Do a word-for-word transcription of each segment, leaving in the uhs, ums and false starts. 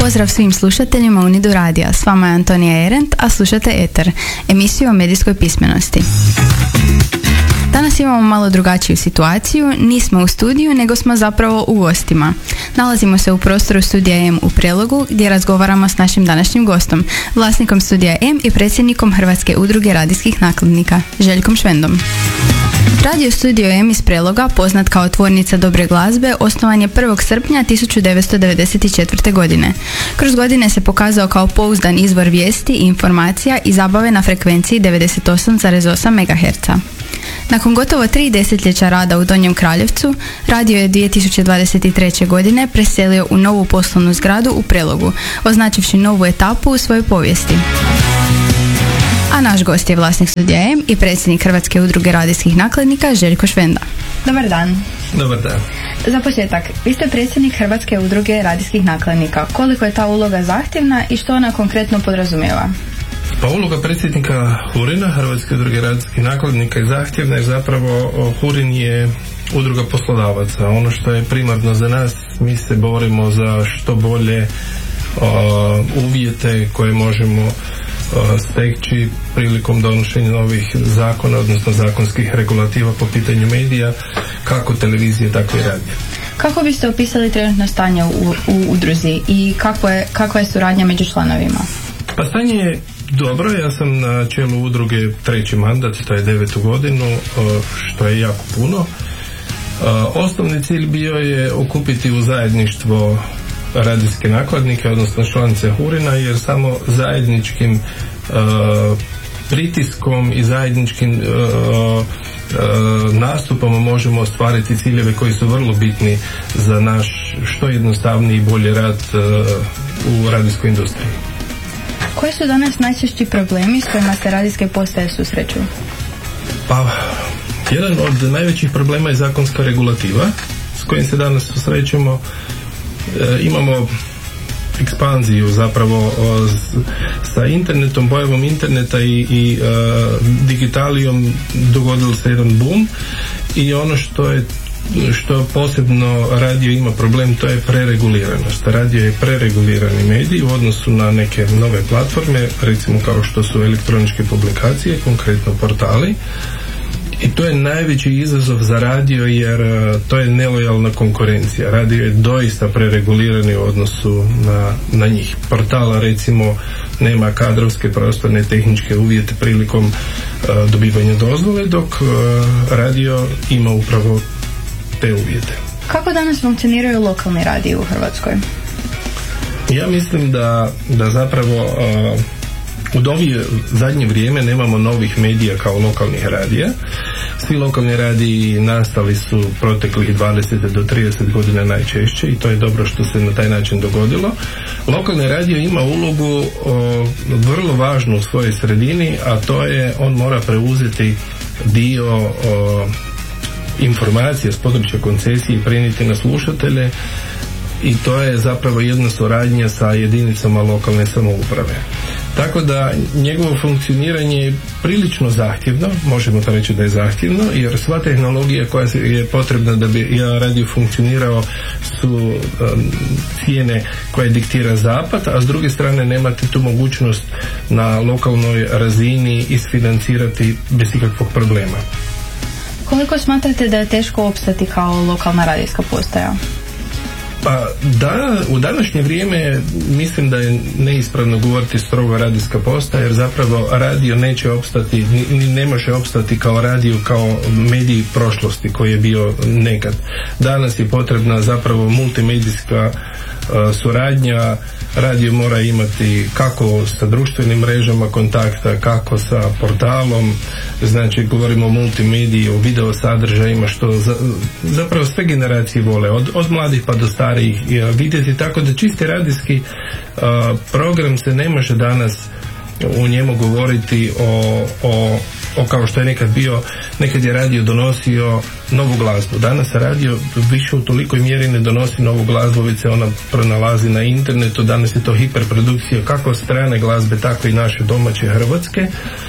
Pozdrav svim slušateljima Unidu radija. S vama je Antonija Erent, a slušate Eter, emisiju o medijskoj pismenosti. Danas imamo malo drugačiju situaciju, nismo u studiju, nego smo zapravo u gostima. Nalazimo se u prostoru Studija M u Prelogu, gdje razgovaramo s našim današnjim gostom, vlasnikom Studija M i predsjednikom Hrvatske udruge radijskih nakladnika, Željkom Švendom. Radio Studio M iz Preloga, poznat kao tvornica dobre glazbe, osnovan je prvog srpnja tisuću devetsto devedeset četvrte. godine. Kroz godine se pokazao kao pouzdan izvor vijesti i informacija i zabave na frekvenciji devedeset osam zarez osam megaherca. Nakon gotovo tri desetljeća rada u Donjem Kraljevcu, radio je dvije tisuće dvadeset treće. godine preselio u novu poslovnu zgradu u Prelogu, označivši novu etapu u svojoj povijesti. A naš gost je vlasnik Studija M i predsjednik Hrvatske udruge radijskih nakladnika, Željko Švenda. Dobar dan. Dobar dan. Za početak, vi ste predsjednik Hrvatske udruge radijskih nakladnika. Koliko je ta uloga zahtjevna i što ona konkretno podrazumijeva? Pa uloga predsjednika Hurina, Hrvatske udruge radijskih nakladnika, je zahtjevna jer zapravo Hurin je udruga poslodavaca. Ono što je primarno za nas, mi se borimo za što bolje uh, uvjete koje možemo uh, steći prilikom donošenja novih zakona, odnosno zakonskih regulativa po pitanju medija, kako televizije, tako i radija. Kako biste opisali trenutno stanje u, u udruzi i kako je, kakva je suradnja među članovima? Pa stanje je dobro, ja sam na čelu udruge treći mandat, to je devetu godinu, što je jako puno. Osnovni cilj bio je okupiti u zajedništvo radijske nakladnike, odnosno članice Hurina, jer samo zajedničkim pritiskom i zajedničkim nastupom možemo ostvariti ciljeve koji su vrlo bitni za naš što jednostavniji i bolji rad u radijskoj industriji. Koji su danas najčešći problemi s kojima se radijske postaje susreću? Pa, jedan od najvećih problema je zakonska regulativa s kojim se danas susrećemo. E, imamo ekspanziju zapravo o, sa internetom, pojavom interneta i, i e, digitalijom dogodilo se jedan boom i ono što je što posebno radio ima problem, to je prereguliranost. Radio je preregulirani medij u odnosu na neke nove platforme, recimo kao što su elektroničke publikacije, konkretno portali. I to je najveći izazov za radio jer to je nelojalna konkurencija. Radio je doista preregulirani u odnosu na, na njih. Portala recimo nema kadrovske, prostorne, tehničke uvjete prilikom uh, dobivanja dozvole, dok uh, radio ima upravo te uvjete. Kako danas funkcioniraju lokalni radiji u Hrvatskoj? Ja mislim da, da zapravo uh, u novije zadnje vrijeme nemamo novih medija kao lokalnih radija. Svi lokalni radiji nastali su proteklih dvadeset do trideset godina najčešće i to je dobro što se na taj način dogodilo. Lokalni radio ima ulogu o, vrlo važnu u svojoj sredini, a to je on mora preuzeti dio o, informacija s područja koncesije i prenijeti na slušatelje i to je zapravo jedna suradnja sa jedinicama lokalne samouprave. Tako da njegovo funkcioniranje je prilično zahtjevno, možemo to reći da je zahtjevno, jer sva tehnologija koja je potrebna da bi ja radio funkcionirao su um, cijene koje diktira zapad, a s druge strane nemate tu mogućnost na lokalnoj razini isfinancirati bez ikakvog problema. Koliko smatrate da je teško opstati kao lokalna radijska postaja? Pa da, u današnje vrijeme mislim da je neispravno govoriti strogo radijska postaja, jer zapravo radio neće opstati, ni ne može opstati kao radio, kao medij prošlosti koji je bio nekad. Danas je potrebna zapravo multimedijska uh, suradnja. Radio mora imati kako sa društvenim mrežama kontakta, kako sa portalom, znači govorimo o multimediji, o video sadržajima, što za, zapravo sve generacije vole, od, od mladih pa do starijih vidjeti, tako da čisti radijski a, program se ne može danas u njemu govoriti o, o, o kao što je nekad bio, nekad je radio donosio novu glazbu. Danas radio više u tolikoj mjeri ne donosi novu glazbu, već se ona pronalazi na internetu. Danas je to hiperprodukcija kako strane glazbe, tako i naše domaće hrvatske.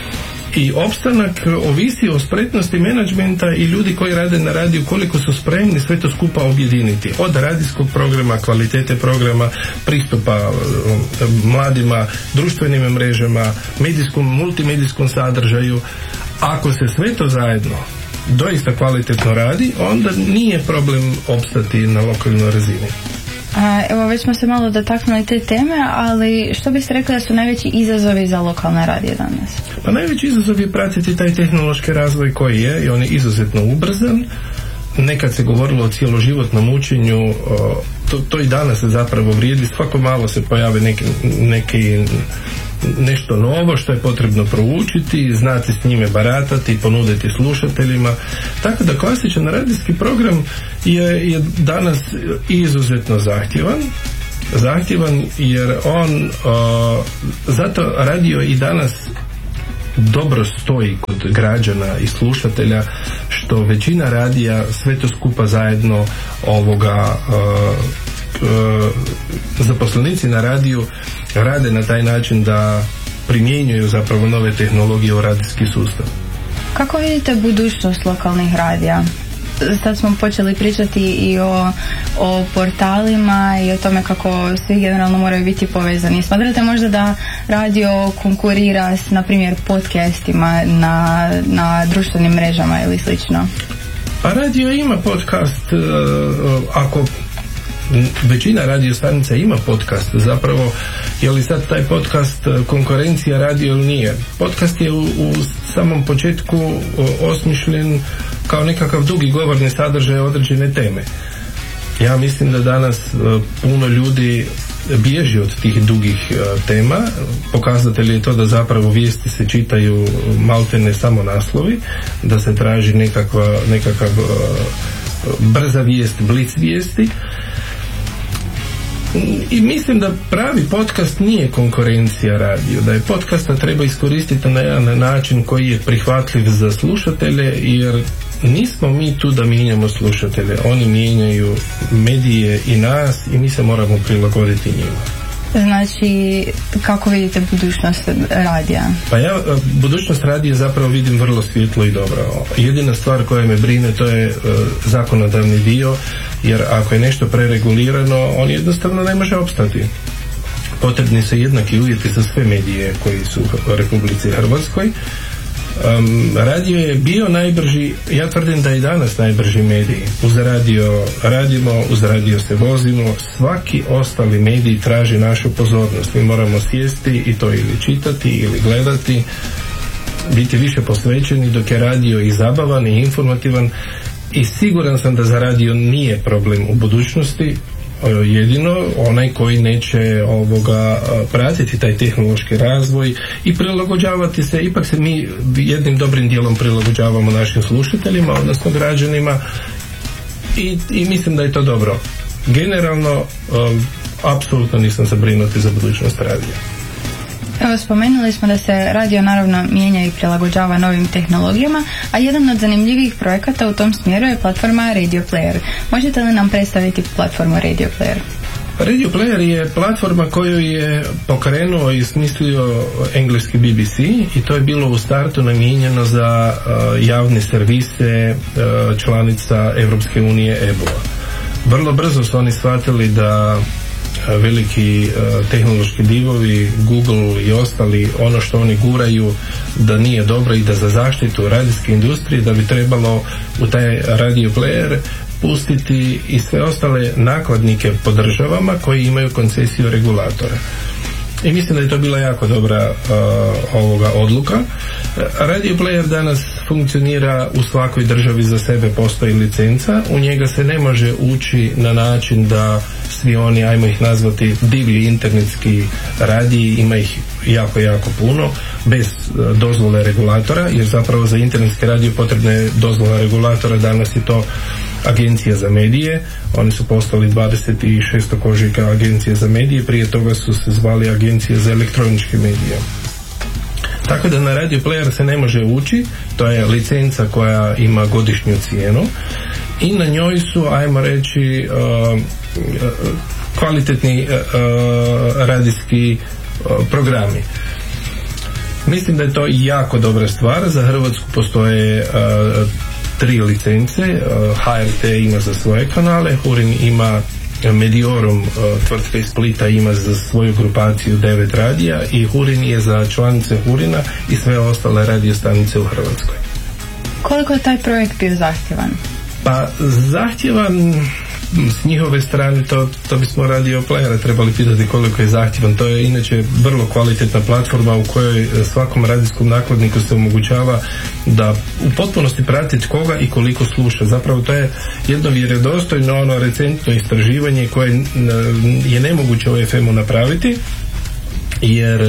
I opstanak ovisi o spretnosti menadžmenta i ljudi koji rade na radiju, koliko su spremni sve to skupa objediniti. Od radijskog programa, kvalitete programa, pristupa mladima, društvenim mrežama, medijskom, multimedijskom sadržaju. Ako se sve to zajedno doista kvalitetno radi, onda nije problem opstati na lokalnoj razini. A, evo, već smo se malo dotaknuli te teme, ali što biste rekli da su najveći izazovi za lokalne radije danas? Pa najveći izazov je pratiti taj tehnološki razvoj koji je, i on je izuzetno ubrzan. Nekad se govorilo o cjeloživotnom učenju, to, to i danas se zapravo vrijedi, svako malo se pojave neki, neki nešto novo što je potrebno proučiti, znati s njime baratati, ponuditi slušateljima. Tako da klasičan radijski program je, je danas izuzetno zahtjevan. Zahtjevan jer on uh, zato radio i danas dobro stoji kod građana i slušatelja, što većina radija sve to skupa zajedno ovoga uh, uh, zaposlenici na radiju rade na taj način da primjenjuju zapravo nove tehnologije u radijski sustav. Kako vidite budućnost lokalnih radija? Sad smo počeli pričati i o, o portalima i o tome kako svi generalno moraju biti povezani. Smatrate možda da radio konkurira s, na primjer, podcastima na, na društvenim mrežama ili slično? A radio ima podcast, uh, ako većina radio stanica ima podcast, zapravo je li sad taj podcast konkurencija radio ili nije? Podcast je u, u samom početku osmišljen kao nekakav dugi govorni sadržaj određene teme. Ja mislim da danas puno ljudi bježi od tih dugih tema. Pokazatelj je to da zapravo vijesti se čitaju maltene samo naslovi, da se traži nekakva, nekakav brza vijest, blic vijesti. I mislim da pravi podcast nije konkurencija radiju, da je podcasta treba iskoristiti na jedan način koji je prihvatljiv za slušatelje, jer nismo mi tu da mijenjamo slušatelje, oni mijenjaju medije i nas i mi se moramo prilagoditi njima. Znači, kako vidite budućnost radija? Pa ja budućnost radija zapravo vidim vrlo svjetlo i dobro. Jedina stvar koja me brine, to je uh, zakonodavni dio, jer ako je nešto preregulirano, on jednostavno ne može opstati. Potrebni su jednaki uvjeti za sve medije koji su u Republici Hrvatskoj. Um, radio je bio najbrži, ja tvrdim da je i danas najbrži medij. Uz radio radimo, uz radio se vozimo, svaki ostali medij traži našu pozornost. Mi moramo sjesti i to ili čitati ili gledati, biti više posvećeni, dok je radio i zabavan i informativan, i siguran sam da za radio nije problem u budućnosti. Jedino onaj koji neće ovoga pratiti taj tehnološki razvoj i prilagođavati se. Ipak se mi jednim dobrim dijelom prilagođavamo našim slušateljima, odnosno građanima, i, i mislim da je to dobro. Generalno um, apsolutno nisam zabrinuti za budućnost radija. Evo, spomenuli smo da se radio naravno mijenja i prilagođava novim tehnologijama, a jedan od zanimljivih projekata u tom smjeru je platforma Radio Player. Možete li nam predstaviti platformu Radio Player? Radio Player je platforma koju je pokrenuo i smislio engleski B B C, i to je bilo u startu namijenjeno za uh, javne servise uh, članica Europske unije E B U-a. Vrlo brzo su oni shvatili da veliki uh, tehnološki divovi, Google i ostali, ono što oni guraju da nije dobro i da za zaštitu radijske industrije da bi trebalo u taj radio player pustiti i sve ostale nakladnike po državama koji imaju koncesiju regulatora. I mislim da je to bila jako dobra uh, ovoga odluka. Radio player danas funkcionira u svakoj državi, za sebe postoji licenca, u njega se ne može ući na način da svi oni, ajmo ih nazvati divlji internetski radiji, ima ih jako, jako puno, bez uh, dozvole regulatora, jer zapravo za internetski radio potrebna je dozvola regulatora. Danas je to Agencija za medije, oni su postali dvadeset šestog ožujka Agencija za medije, prije toga su se zvali Agencija za elektroničke medije. Tako da na radio player se ne može ući, to je licenca koja ima godišnju cijenu i na njoj su, ajmo reći, uh, kvalitetni uh, radijski uh, programi. Mislim da je to jako dobra stvar. Za Hrvatsku postoje uh, tri licence. uh, H R T ima za svoje kanale, Hurin ima Mediorum, uh, tvrtka iz Splita, ima za svoju grupaciju devet radija i Hurin je za članice Hurina i sve ostale radio stanice u Hrvatskoj. Koliko je taj projekt bio zahtjevan? Pa zahtjevan s njihove strane, to, to bismo radio playera trebali pitati koliko je zahtjevan. To je inače vrlo kvalitetna platforma u kojoj svakom radijskom nakladniku se omogućava da u potpunosti prati koga i koliko sluša. Zapravo to je jedno vjerodostojno ono recentno istraživanje koje je nemoguće u F M-u napraviti, jer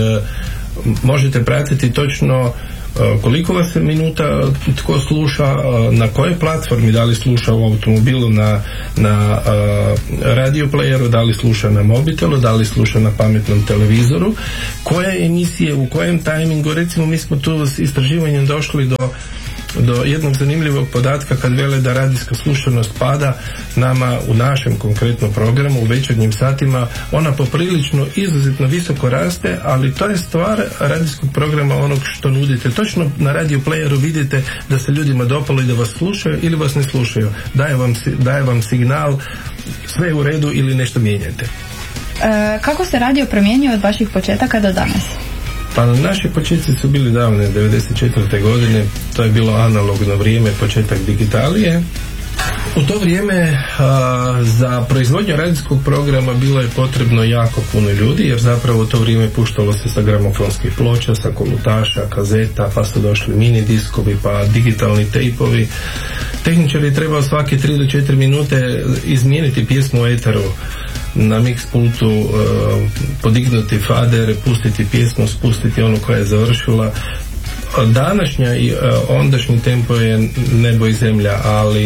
možete pratiti točno koliko vas minuta tko sluša, na kojoj platformi, da li sluša u automobilu, na, na uh, radio playeru, da li sluša na mobitelu, da li sluša na pametnom televizoru, koje emisije, u kojem tajmingu. Recimo mi smo tu s istraživanjem došli do do jednog zanimljivog podatka kad vele da radijska slušanost pada nama u našem konkretnom programu u večernjim satima, ona poprilično izuzetno visoko raste, ali to je stvar radijskog programa onog što nudite. Točno na radio playeru vidite da se ljudima dopalo i da vas slušaju ili vas ne slušaju. Daje vam, daje vam signal sve je u redu ili nešto mijenjate. E, kako se radio promijenio od vaših početaka do danas? Pa naši početci su bili davne devedeset četvrte godine, to je bilo analogno vrijeme, početak digitalije. U to vrijeme a, za proizvodnju radijskog programa bilo je potrebno jako puno ljudi, jer zapravo u to vrijeme puštalo se sa gramofonskih ploča, sa kolutaša, kazeta, pa su došli mini diskovi, pa digitalni tejpovi. Tehničar je trebao svake tri do četiri minute izmijeniti pjesmu u eteru, na mix pultu uh, podignuti fader, pustiti pjesmu, spustiti onu koja je završila. Današnja i uh, ondašnji tempo je nebo i zemlja, ali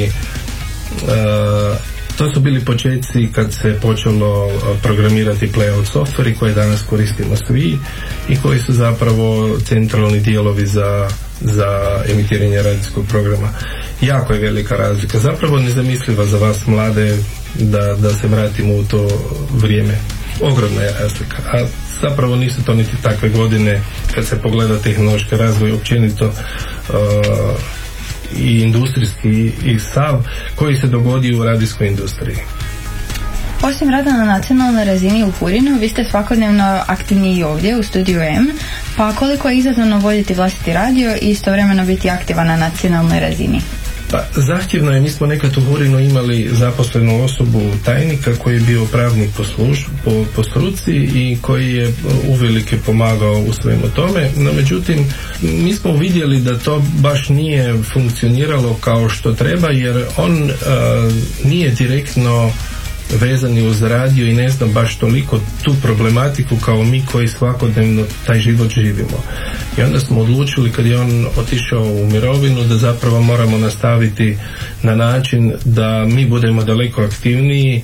uh, to su bili početci kad se počelo programirati playout softveri koje danas koristimo svi i koji su zapravo centralni dijelovi za, za emitiranje radijskog programa. Jako je velika razlika, zapravo nezamisliva za vas mlade da, da se vratimo u to vrijeme. Ogromna je razlika, a zapravo nisu to niti takve godine kad se pogleda tehnološki razvoj općenito uh, i industrijski i sav koji se dogodio u radijskoj industriji. Osim rada na nacionalnoj razini u Hurinu, vi ste svakodnevno aktivni i ovdje u studiju M, pa koliko je izazovno voditi vlastiti radio i istovremeno biti aktivan na nacionalnoj razini? Pa, zahtjevno je, mi smo nekad u Hurinu imali zaposlenu osobu tajnika koji je bio pravnik po, služ, po, po struci i koji je uvelike pomagao u svemu tome, no međutim mi smo vidjeli da to baš nije funkcioniralo kao što treba, jer on uh, nije direktno vezani uz radio i ne znam baš toliko tu problematiku kao mi koji svakodnevno taj život živimo. I onda smo odlučili kad je on otišao u mirovinu da zapravo moramo nastaviti na način da mi budemo daleko aktivniji,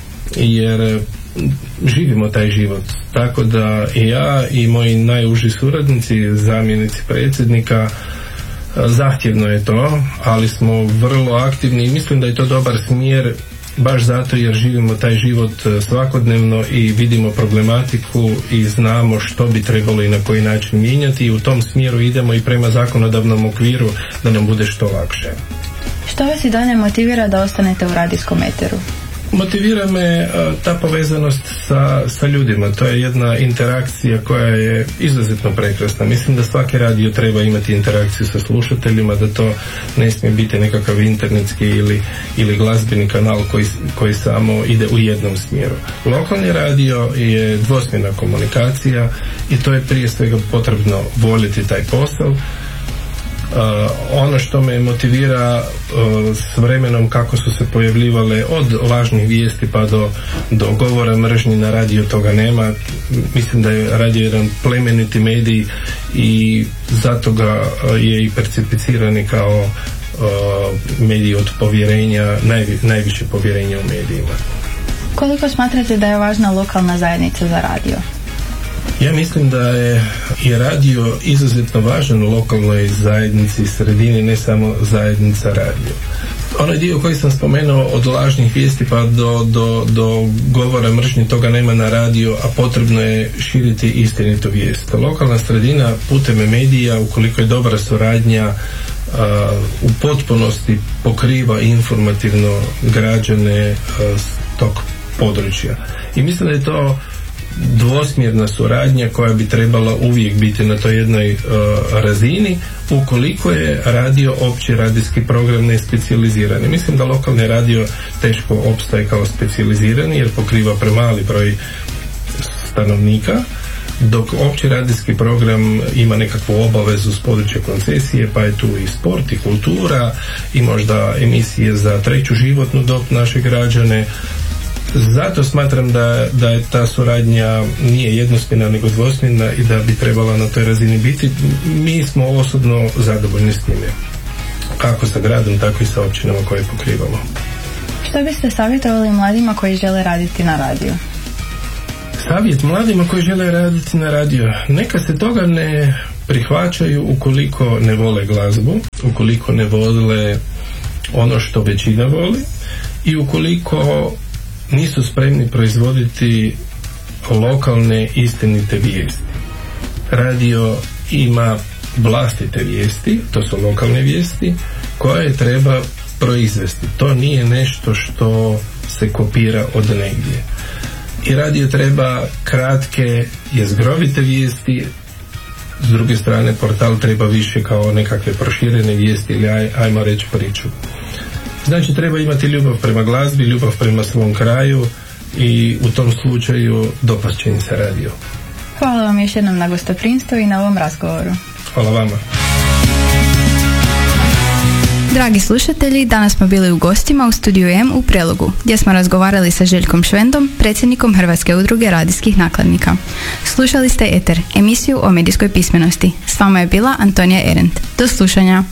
jer živimo taj život. Tako da i ja i moji najuži suradnici, zamjenici predsjednika, zahtjevno je to, ali smo vrlo aktivni i mislim da je to dobar smjer, baš zato jer živimo taj život svakodnevno i vidimo problematiku i znamo što bi trebalo i na koji način mijenjati i u tom smjeru idemo i prema zakonodavnom okviru da nam bude što lakše. Što vas i dalje motivira da ostanete u radijskom eteru? Motivira me ta povezanost sa, sa ljudima. To je jedna interakcija koja je izuzetno prekrasna. Mislim da svaki radio treba imati interakciju sa slušateljima, da to ne smije biti nekakav internetski ili, ili glazbeni kanal koji, koji samo ide u jednom smjeru. Lokalni radio je dvosmjerna komunikacija i to je prije svega potrebno voljeti taj posao. Uh, ono što me motivira uh, s vremenom kako su se pojavljivale od lažnih vijesti pa do, do govora mržnje na radiju, toga nema. Mislim da je radio jedan plemeniti medij i zato ga uh, je i percipicirani kao uh, medij od povjerenja, najvi, najviše povjerenja u medijima. Koliko smatrate da je važna lokalna zajednica za radio? Ja mislim da je i radio izuzetno važan u lokalnoj zajednici, sredini, ne samo zajednica radio. onaj dio koji sam spomenuo od lažnih vijesti pa do, do, do govora mržnje, toga nema na radio, a potrebno je širiti istinitu vijest. Lokalna sredina putem medija, ukoliko je dobra suradnja, uh, u potpunosti pokriva informativno građane uh, tog područja. I mislim da je to dvosmjerna suradnja koja bi trebala uvijek biti na toj jednoj uh, razini, ukoliko je radio opći radijski program ne specijalizirani. Mislim da lokalni radio teško opstaje kao specijalizirani jer pokriva premali broj stanovnika, dok opći radijski program ima nekakvu obavezu s područja koncesije, pa je tu i sport i kultura i možda emisije za treću životnu dob naše građane. Zato smatram da, da je ta suradnja nije jednosmjerna nego dvosmjerna i da bi trebala na toj razini biti. Mi smo osobno zadovoljni s time, kako sa gradom, tako i sa općinama koje pokrivamo. Što biste savjetovali mladima koji žele raditi na radiju? Savjet mladima koji žele raditi na radiju: neka se toga ne prihvaćaju ukoliko ne vole glazbu, ukoliko ne vole ono što većina voli i ukoliko nisu spremni proizvoditi lokalne istinite vijesti. Radio ima vlastite vijesti, to su lokalne vijesti koje treba proizvesti. To nije nešto što se kopira od negdje. I radio treba kratke, jezgrovite vijesti, s druge strane portal treba više kao nekakve proširene vijesti ili aj, ajmo reći priču. Znači treba imati ljubav prema glazbi, ljubav prema svom kraju i u tom slučaju dopast će im se radio. Hvala vam još jednom na gostoprimstvu i na ovom razgovoru. Hvala vama. Dragi slušatelji, danas smo bili u gostima u Studiju M u Prelogu, gdje smo razgovarali sa Željkom Švendom, predsjednikom Hrvatske udruge radijskih nakladnika. Slušali ste Eter, emisiju o medijskoj pismenosti. S vama je bila Antonija Arendt. Do slušanja.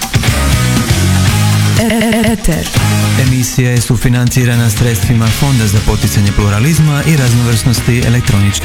Eter. Emisija je sufinancirana sredstvima Fonda za poticanje pluralizma i raznovrsnosti elektroničke